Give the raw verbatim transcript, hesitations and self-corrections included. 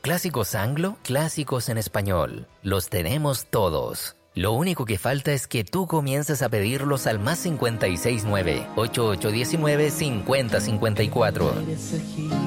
clásicos anglo, clásicos en español. Los tenemos todos. Lo único que falta es que tú comiences a pedirlos al más cincuenta y seis nueve, ochenta y ocho diecinueve, cincuenta cincuenta y cuatro.